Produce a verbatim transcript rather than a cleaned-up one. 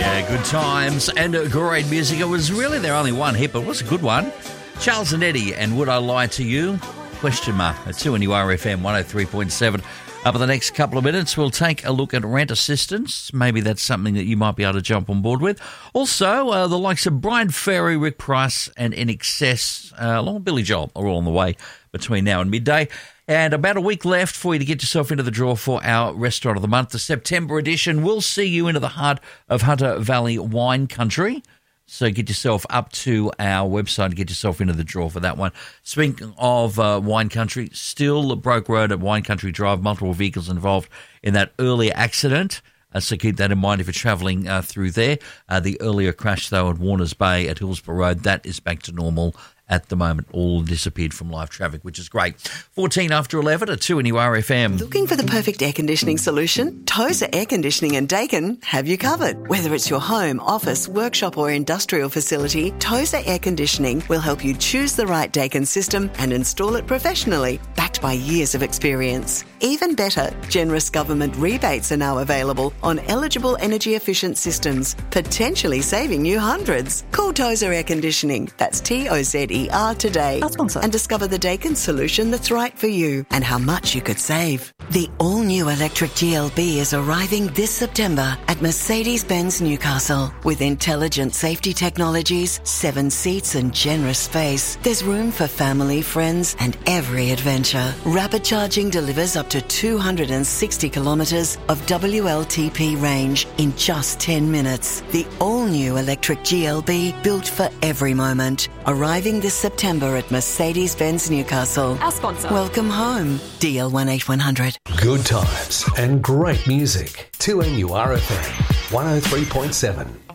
Yeah, good times and uh, great music. It was really their only one hit, but it was a good one. Charles and Eddie and Would I Lie to You? Question mark at two N U R F M one oh three point seven. Up in the next couple of minutes, we'll take a look at rent assistance. Maybe that's something that you might be able to jump on board with. Also, uh, the likes of Brian Ferry, Rick Price and In Excess, uh, along with Billy Joel, are all on the way between now and midday. And about a week left for you to get yourself into the draw for our Restaurant of the Month, the September edition. We'll see you into the heart of Hunter Valley wine country. So get yourself up to our website and get yourself into the draw for that one. Speaking of uh, wine country, still broke road at Wine Country Drive. Multiple vehicles involved in that earlier accident. Uh, so keep that in mind if you're travelling uh, through there. Uh, the earlier crash, though, at Warners Bay at Hillsborough Road, that is back to normal at the moment. All disappeared from live traffic, which is great. fourteen after eleven at two N U R F M. Looking for the perfect air conditioning solution? Tozer Air Conditioning and Dakin have you covered. Whether it's your home, office, workshop or industrial facility, Tozer Air Conditioning will help you choose the right Dakin system and install it professionally, backed by years of experience. Even better, generous government rebates are now available on eligible energy-efficient systems, potentially saving you hundreds. Call Tozer Air Conditioning, that's T O Z E R today, Our sponsor. and discover the Dakin solution that's right for you and how much you could save. The all-new electric G L B is arriving this September at Mercedes-Benz Newcastle. With intelligent safety technologies, seven seats and generous space, there's room for family, friends and every adventure. Rapid charging delivers up to two hundred sixty kilometres of W L T P range in just ten minutes. The all-new electric G L B built for every moment. Arriving this September at Mercedes-Benz Newcastle. Our sponsor. Welcome home. D L one eight one hundred. Good times and great music. two N U R F M one oh three point seven.